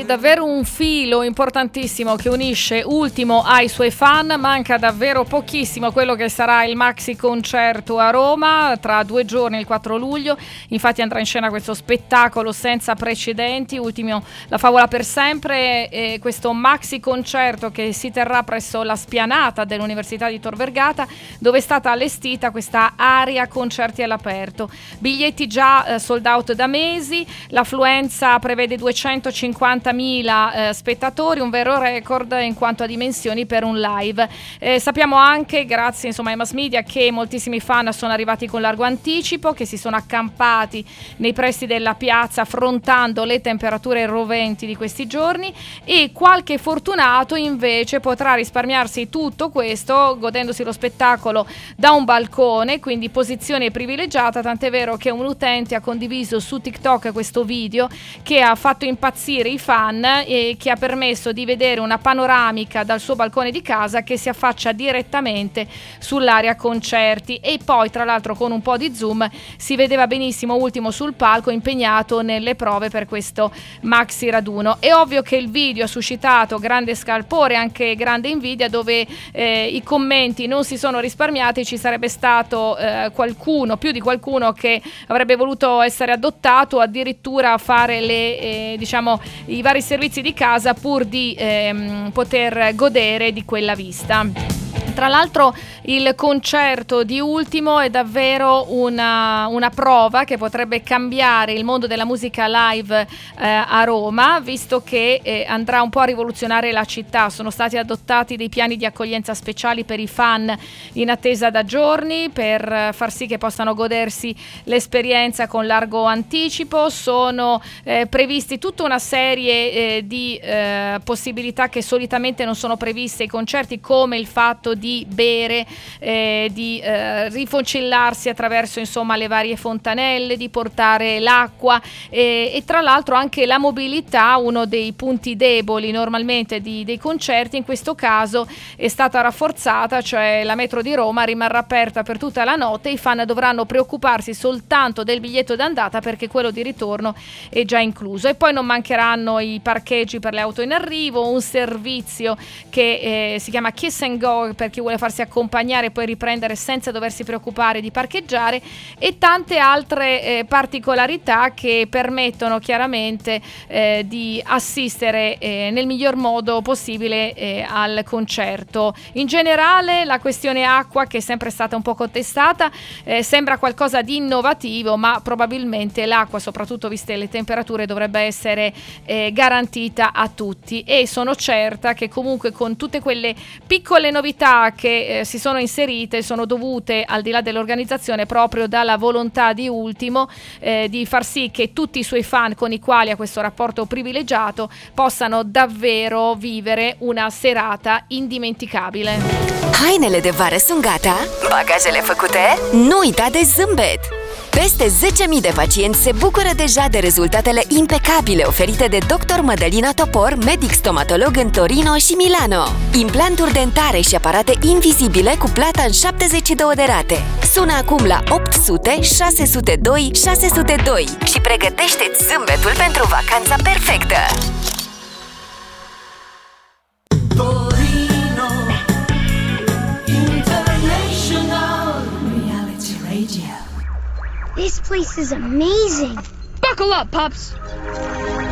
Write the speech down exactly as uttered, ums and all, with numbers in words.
davvero un filo importantissimo che unisce Ultimo ai suoi fan. Manca davvero pochissimo quello che sarà il maxi concerto a Roma tra due giorni, il quattro luglio. Infatti andrà in scena questo spettacolo senza precedenti, Ultimo, la favola per sempre, e questo maxi concerto che si terrà presso la spianata dell'Università di Tor Vergata, dove è stata allestita questa area concerti all'aperto. Biglietti già eh, sold out da mesi, l'affluenza prevede duecentocinquantamila eh, spettatori, un vero record in quanto a dimensioni per un live. Eh, sappiamo anche, grazie insomma ai mass media, che moltissimi fan sono arrivati con largo anticipo, che si sono accampati nei pressi della piazza affrontando le temperature roventi di questi giorni, e qualche fortunato invece potrà risparmiarsi tutto questo godendosi lo spettacolo da un balcone, quindi posizione privilegiata, tant'è vero che un utente ha condiviso su TikTok questo video che ha fatto impazzire i fan e che ha permesso di vedere una panoramica dal suo balcone di casa che si affaccia direttamente sull'area concerti, e poi tra l'altro con un po' di zoom si vedeva benissimo Ultimo sul palco impegnato nelle prove per questo maxi raduno. È ovvio che il video ha suscitato grande scalpore, anche grande invidia, dove eh, i commenti non si sono risparmiati. Ci sarebbe stato eh, qualcuno, più di qualcuno, che avrebbe voluto essere adottato, addirittura fare le, eh, diciamo, i vari servizi di casa pur di ehm, poter godere di quella vista. Tra l'altro il concerto di Ultimo è davvero una, una prova che potrebbe cambiare il mondo della musica live eh, a Roma, visto che eh, andrà un po' a rivoluzionare la città. Sono stati adottati dei piani di accoglienza speciali per i fan in attesa da giorni, per far sì che possano godersi l'esperienza con largo anticipo. Sono eh, previsti tutta una serie eh, di eh, possibilità che solitamente non sono previste ai concerti, come il fatto di di bere, eh, di eh, rifocillarsi attraverso insomma le varie fontanelle, di portare l'acqua eh, e tra l'altro anche la mobilità, uno dei punti deboli normalmente di, dei concerti. In questo caso è stata rafforzata, cioè la metro di Roma rimarrà aperta per tutta la notte, i fan dovranno preoccuparsi soltanto del biglietto d'andata perché quello di ritorno è già incluso, e poi non mancheranno i parcheggi per le auto in arrivo, un servizio che eh, si chiama Kiss and Go per chi vuole farsi accompagnare e poi riprendere senza doversi preoccupare di parcheggiare, e tante altre eh, particolarità che permettono chiaramente eh, di assistere eh, nel miglior modo possibile eh, al concerto. In generale la questione acqua, che è sempre stata un po' contestata, eh, sembra qualcosa di innovativo, ma probabilmente l'acqua, soprattutto viste le temperature, dovrebbe essere eh, garantita a tutti, e sono certa che comunque con tutte quelle piccole novità che eh, si sono inserite sono dovute, al di là dell'organizzazione, proprio dalla volontà di Ultimo eh, di far sì che tutti i suoi fan, con i quali ha questo rapporto privilegiato, possano davvero vivere una serata indimenticabile. Hainele de vară sunt gata? Bagajele făcute? Nu uita de zâmbet! Peste zece mii de pacienți se bucură deja de rezultatele impecabile oferite de doctor Mădălina Topor, medic stomatolog în Torino și Milano. Implanturi dentare și aparate invizibile cu plata în șaptezeci și două de rate. Sună acum la opt sute șase zero doi șase zero doi și pregătește-ți zâmbetul pentru vacanța perfectă! Torino International Reality Radio. This place is amazing. Buckle up, pups!